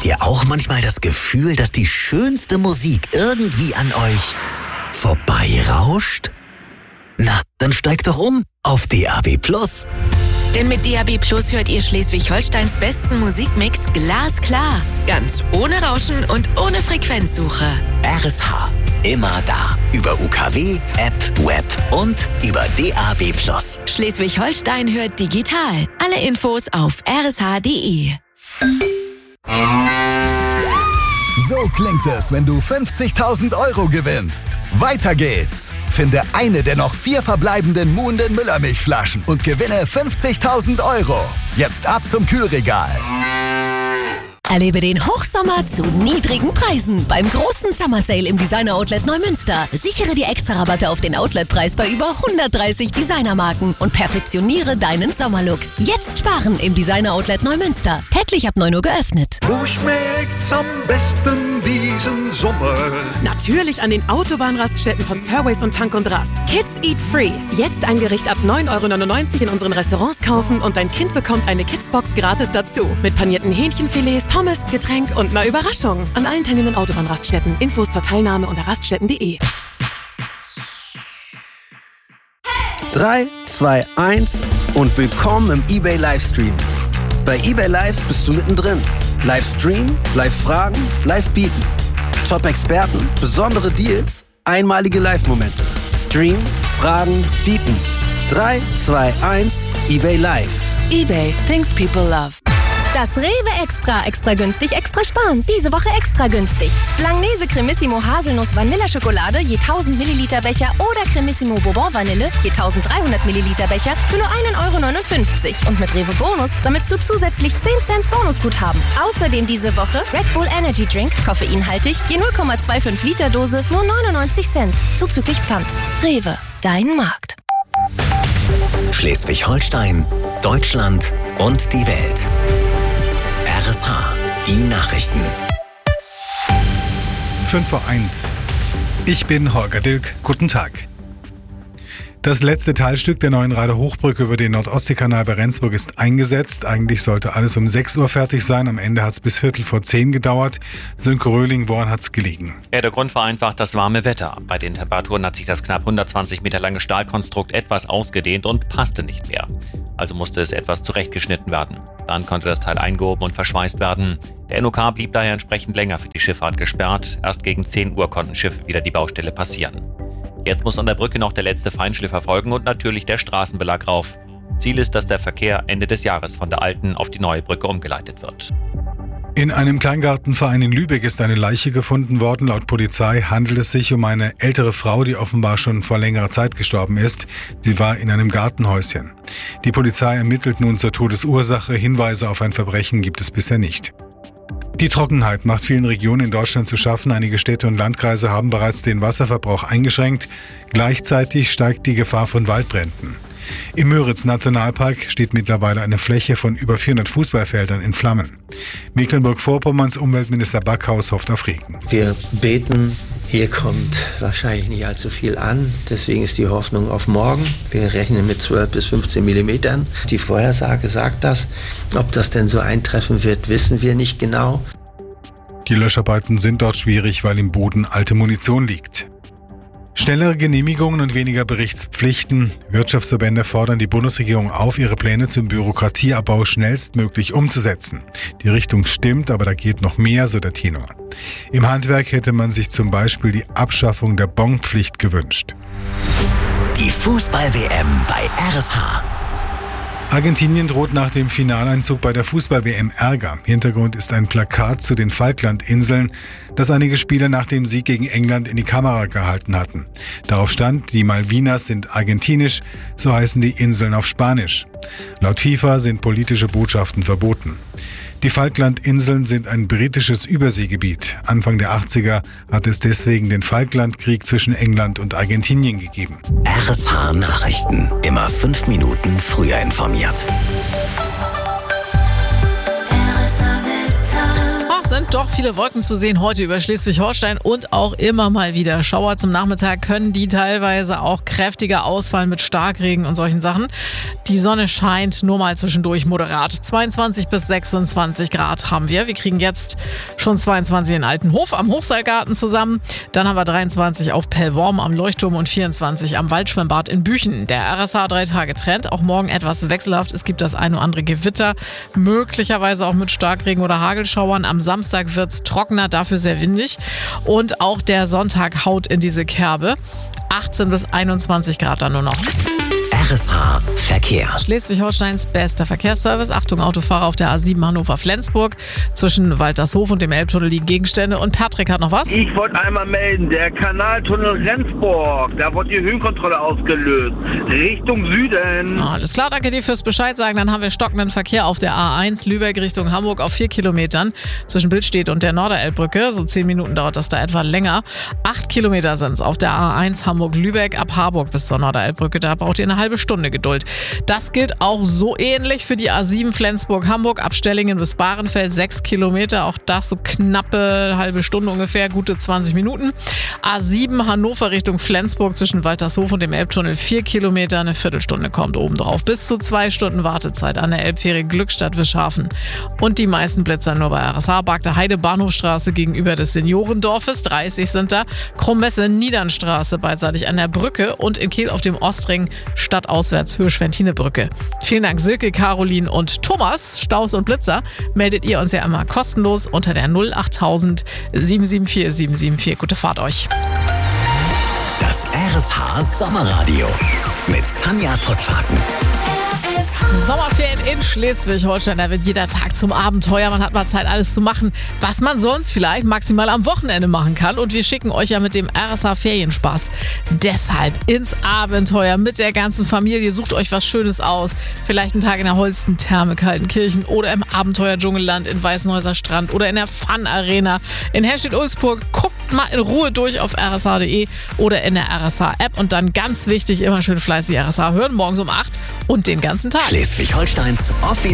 Habt ihr auch manchmal das Gefühl, dass die schönste Musik irgendwie an euch vorbeirauscht? Na, dann steigt doch um auf DAB+. Denn mit DAB+ hört ihr Schleswig-Holsteins besten Musikmix glasklar. Ganz ohne Rauschen und ohne Frequenzsuche. RSH. Immer da. Über UKW, App, Web und über DAB+. Schleswig-Holstein hört digital. Alle Infos auf rsh.de. So klingt es, wenn du 50.000 € gewinnst. Weiter geht's. Finde eine der noch 4 verbleibenden Muhnden Müllermilchflaschen und gewinne 50.000 €. Jetzt ab zum Kühlregal. Erlebe den Hochsommer zu niedrigen Preisen beim großen Summer Sale im Designer Outlet Neumünster. Sichere dir Extra-Rabatte auf den Outletpreis bei über 130 Designermarken und perfektioniere deinen Sommerlook. Jetzt sparen im Designer Outlet Neumünster. Täglich ab 9 Uhr geöffnet. Wo schmeckt's am besten diesen Sommer? Natürlich an den Autobahnraststätten von Surways und Tank und Rast. Kids Eat Free. Jetzt ein Gericht ab 9,99 € in unseren Restaurants kaufen und dein Kind bekommt eine Kidsbox gratis dazu. Mit panierten Hähnchenfilets, Pommes, Getränk und einer Überraschung. An allen teilnehmenden Autobahnraststätten. Infos zur Teilnahme unter raststätten.de. 3, 2, 1 und willkommen im eBay Livestream. Bei eBay Live bist du mittendrin. Livestream, Live-Fragen, Live-Bieten. Top-Experten, besondere Deals, einmalige Live-Momente. Stream, Fragen, Bieten. 3, 2, 1, eBay Live. eBay, things people love. Das Rewe Extra. Extra günstig, extra sparen. Diese Woche extra günstig. Langnese Cremissimo Haselnuss Vanilleschokolade je 1000 Milliliter Becher oder Cremissimo Bourbon Vanille je 1300 Milliliter Becher für nur 1,59 €. Und mit Rewe Bonus sammelst du zusätzlich 10 Cent Bonusguthaben. Außerdem diese Woche Red Bull Energy Drink, koffeinhaltig, je 0,25 Liter Dose, nur 99 Cent. Zuzüglich Pfand. Rewe, dein Markt. Schleswig-Holstein, Deutschland und die Welt. RSH, die Nachrichten. 5:01. Ich bin Holger Dilk. Guten Tag. Das letzte Teilstück der neuen Rader-Hochbrücke über den Nord-Ostsee-Kanal bei Rendsburg ist eingesetzt. Eigentlich sollte alles um 6 Uhr fertig sein. Am Ende hat es bis 9:45 gedauert. Sönke Röhling, woran hat es gelegen? Ja, der Grund war einfach das warme Wetter. Bei den Temperaturen hat sich das knapp 120 Meter lange Stahlkonstrukt etwas ausgedehnt und passte nicht mehr. Also musste es etwas zurechtgeschnitten werden. Dann konnte das Teil eingehoben und verschweißt werden. Der NOK blieb daher entsprechend länger für die Schifffahrt gesperrt. Erst gegen 10 Uhr konnten Schiffe wieder die Baustelle passieren. Jetzt muss an der Brücke noch der letzte Feinschliff erfolgen und natürlich der Straßenbelag rauf. Ziel ist, dass der Verkehr Ende des Jahres von der alten auf die neue Brücke umgeleitet wird. In einem Kleingartenverein in Lübeck ist eine Leiche gefunden worden. Laut Polizei handelt es sich um eine ältere Frau, die offenbar schon vor längerer Zeit gestorben ist. Sie war in einem Gartenhäuschen. Die Polizei ermittelt nun zur Todesursache. Hinweise auf ein Verbrechen gibt es bisher nicht. Die Trockenheit macht vielen Regionen in Deutschland zu schaffen. Einige Städte und Landkreise haben bereits den Wasserverbrauch eingeschränkt. Gleichzeitig steigt die Gefahr von Waldbränden. Im Müritz-Nationalpark steht mittlerweile eine Fläche von über 400 Fußballfeldern in Flammen. Mecklenburg-Vorpommerns Umweltminister Backhaus hofft auf Regen. Wir beten, hier kommt wahrscheinlich nicht allzu viel an. Deswegen ist die Hoffnung auf morgen. Wir rechnen mit 12 bis 15 Millimetern. Die Vorhersage sagt das. Ob das denn so eintreffen wird, wissen wir nicht genau. Die Löscharbeiten sind dort schwierig, weil im Boden alte Munition liegt. Schnellere Genehmigungen und weniger Berichtspflichten. Wirtschaftsverbände fordern die Bundesregierung auf, ihre Pläne zum Bürokratieabbau schnellstmöglich umzusetzen. Die Richtung stimmt, aber da geht noch mehr, so der Tenor. Im Handwerk hätte man sich zum Beispiel die Abschaffung der Bonpflicht gewünscht. Die Fußball-WM bei RSH. Argentinien droht nach dem Finaleinzug bei der Fußball-WM Ärger. Hintergrund ist ein Plakat zu den Falklandinseln, das einige Spieler nach dem Sieg gegen England in die Kamera gehalten hatten. Darauf stand, die Malvinas sind argentinisch, so heißen die Inseln auf Spanisch. Laut FIFA sind politische Botschaften verboten. Die Falklandinseln sind ein britisches Überseegebiet. Anfang der 80er hat es deswegen den Falklandkrieg zwischen England und Argentinien gegeben. RSH Nachrichten. Immer 5 Minuten früher informiert. Sind doch viele Wolken zu sehen heute über Schleswig-Holstein und auch immer mal wieder Schauer zum Nachmittag, können die teilweise auch kräftiger ausfallen mit Starkregen und solchen Sachen. Die Sonne scheint nur mal zwischendurch moderat. 22 bis 26 Grad haben wir. Wir kriegen jetzt schon 22 in Altenhof am Hochseilgarten zusammen. Dann haben wir 23 auf Pellworm am Leuchtturm und 24 am Waldschwimmbad in Büchen. Der RSH 3-Tage-Trend, auch morgen etwas wechselhaft. Es gibt das ein oder andere Gewitter, möglicherweise auch mit Starkregen oder Hagelschauern. Am Samstag wird es trockener, dafür sehr windig. Und auch der Sonntag haut in diese Kerbe. 18 bis 21 Grad dann nur noch. RSH Verkehr. Schleswig-Holsteins bester Verkehrsservice. Achtung, Autofahrer auf der A7 Hannover-Flensburg. Zwischen Waltershof und dem Elbtunnel liegen Gegenstände. Und Patrick hat noch was? Ich wollte einmal melden, der Kanaltunnel Rendsburg, da wurde die Höhenkontrolle ausgelöst. Richtung Süden. Alles klar, danke dir fürs Bescheid sagen. Dann haben wir stockenden Verkehr auf der A1 Lübeck Richtung Hamburg auf 4 Kilometern. Zwischen Billstedt und der Norderelbbrücke. So 10 Minuten dauert das da etwa länger. 8 Kilometer sind es auf der A1 Hamburg-Lübeck ab Harburg bis zur Norderelbbrücke. Da braucht ihr eine halbe Stunde Geduld. Das gilt auch so ähnlich für die A7 Flensburg-Hamburg ab Stellingen bis Bahrenfeld. 6 Kilometer, auch das so knappe halbe Stunde ungefähr, gute 20 Minuten. A7 Hannover Richtung Flensburg zwischen Waltershof und dem Elbtunnel 4 Kilometer, eine Viertelstunde kommt obendrauf. Bis zu 2 Stunden Wartezeit an der Elbfähre Glückstadt-Wischhafen. Und die meisten Blitzer nur bei RSH. Barkter Heide Bahnhofstraße gegenüber des Seniorendorfes, 30 sind da. Krummesse Niedernstraße beidseitig an der Brücke und in Kehl auf dem Ostring stadtauswärts Höhe Schwentinnebrücke. Vielen Dank Silke, Caroline und Thomas. Staus und Blitzer meldet ihr uns ja immer kostenlos unter der 08000 774 774. Gute Fahrt euch. Das RSH Sommerradio mit Tanja Pottfaken. Sommerferien in Schleswig-Holstein, da wird jeder Tag zum Abenteuer. Man hat mal Zeit, alles zu machen, was man sonst vielleicht maximal am Wochenende machen kann. Und wir schicken euch ja mit dem RSH Ferienspaß deshalb ins Abenteuer mit der ganzen Familie. Sucht euch was Schönes aus. Vielleicht einen Tag in der Holsten-Therme Kaltenkirchen oder im Abenteuer-Dschungelland in Weißenhäuser Strand oder in der Fun-Arena in Henstedt-Ulzburg. Guckt mal in Ruhe durch auf rsh.de oder in der RSH-App. Und dann ganz wichtig, immer schön fleißig RSH hören, morgens um 8 und den ganzen Tag. Schleswig-Holsteins offiziell